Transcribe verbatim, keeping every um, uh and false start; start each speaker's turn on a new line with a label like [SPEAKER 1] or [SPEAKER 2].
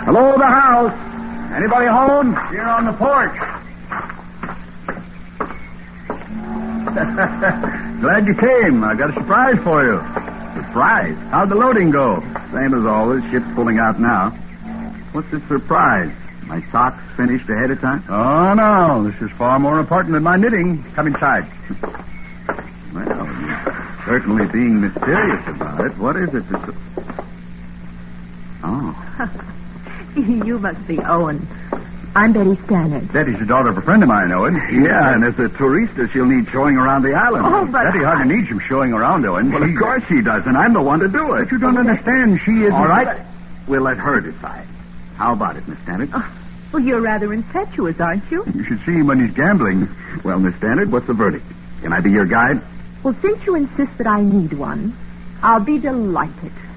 [SPEAKER 1] Hello, the house. Anybody home? Here on the porch. Glad you came. I got a surprise for you. Surprise? How'd the loading go? Same as always. Ship's pulling out now. What's the surprise? My socks finished ahead of time? Oh, no. This is far more important than my knitting. Come inside. Well, you're certainly being mysterious about it. What is it? That's... Oh.
[SPEAKER 2] You must be Owen. I'm Betty Stannard.
[SPEAKER 1] Betty's the daughter of a friend of mine, Owen. Yeah, and as a tourista, she'll need showing around the island.
[SPEAKER 2] Oh, but...
[SPEAKER 1] Betty hardly needs some showing around, Owen. Well, of course she does, and I'm the one to do it. But you don't understand. She is... All right. We'll let her decide. How about it, Miss Stannard?
[SPEAKER 2] Oh, well, you're rather impetuous, aren't you?
[SPEAKER 1] You should see him when he's gambling. Well, Miss Stannard, what's the verdict? Can I be your guide?
[SPEAKER 2] Well, since you insist that I need one, I'll be delighted.